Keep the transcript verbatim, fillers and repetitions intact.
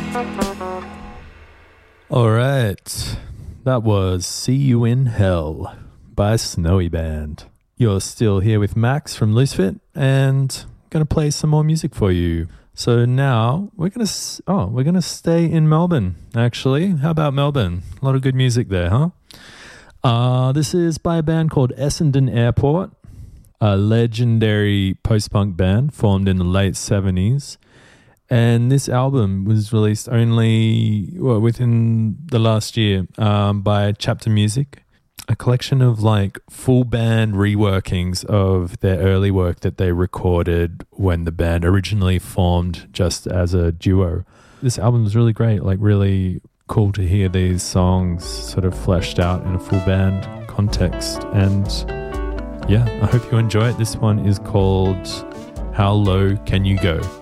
All right, that was See You in Hell by Snowy Band. You're still here with Max from Loosefit, and I'm going to play some more music for you. So now we're going to oh, we're going to stay in Melbourne, actually. How about Melbourne? A lot of good music there, huh? Uh, this is by a band called Essendon Airport, a legendary post-punk band formed in the late seventies. And this album was released only well, within the last year um, by Chapter Music, a collection of like full band reworkings of their early work that they recorded when the band originally formed just as a duo. This album is really great, like really cool to hear these songs sort of fleshed out in a full band context. And yeah, I hope you enjoy it. This one is called How Low Can You Go?